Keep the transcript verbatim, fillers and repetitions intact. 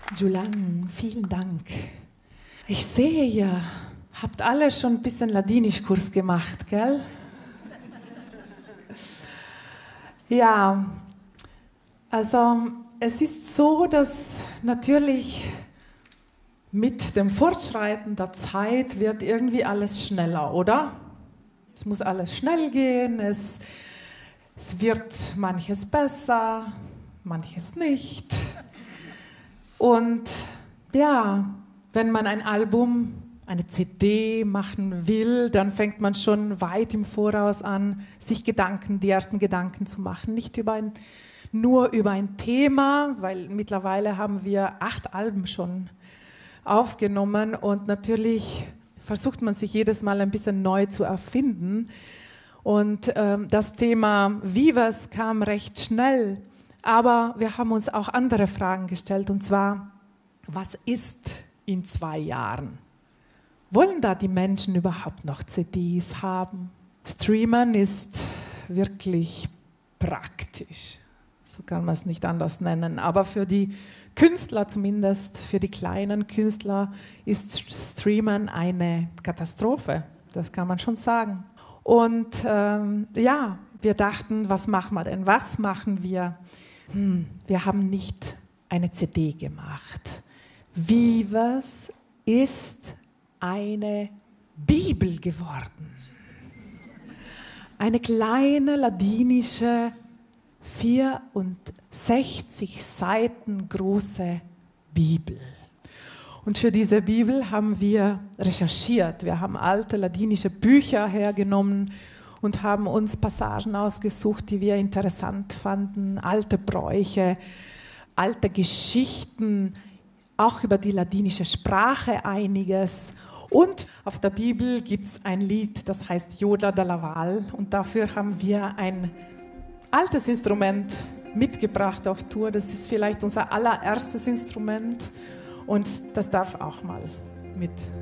Julang, vielen Dank. Ich sehe, ihr habt alle schon ein bisschen Ladinischkurs gemacht, gell? Ja, also es ist so, dass natürlich mit dem Fortschreiten der Zeit wird irgendwie alles schneller, oder? Es muss alles schnell gehen, es, es wird manches besser, manches nicht. Und ja, wenn man ein Album, eine C D machen will, dann fängt man schon weit im Voraus an, sich Gedanken, die ersten Gedanken zu machen. Nicht über ein, nur über ein Thema, weil mittlerweile haben wir acht Alben schon aufgenommen und natürlich versucht man sich jedes Mal ein bisschen neu zu erfinden. Und ähm, das Thema Vivas kam recht schnell, aber wir haben uns auch andere Fragen gestellt, und zwar, was ist in zwei Jahren? Wollen da die Menschen überhaupt noch C Ds haben? Streamen ist wirklich praktisch, so kann man es nicht anders nennen, aber für die Künstler zumindest, für die kleinen Künstler ist Streamen eine Katastrophe, das kann man schon sagen. Und ähm, ja, wir dachten, was machen wir denn? Was machen wir? Hm, wir haben nicht eine C D gemacht. Vivas ist eine Bibel geworden. Eine kleine ladinische, vierundsechzig Seiten große Bibel. Und für diese Bibel haben wir recherchiert. Wir haben alte ladinische Bücher hergenommen und haben uns Passagen ausgesucht, die wir interessant fanden, alte Bräuche, alte Geschichten, auch über die ladinische Sprache einiges. Und auf der Bibel gibt es ein Lied, das heißt Joda de la Val. Und dafür haben wir ein altes Instrument mitgebracht auf Tour. Das ist vielleicht unser allererstes Instrument und das darf auch mal mit